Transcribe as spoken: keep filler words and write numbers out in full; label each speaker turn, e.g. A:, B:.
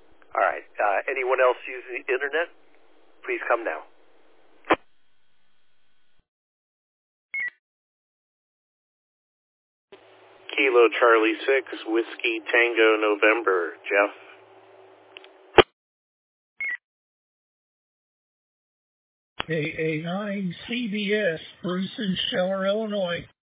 A: All right. Uh, anyone else using the internet? Please come now.
B: Kilo Charlie six, Whiskey Tango November. Jeff?
C: K A nine C B S, Bruce and Scheller, Illinois.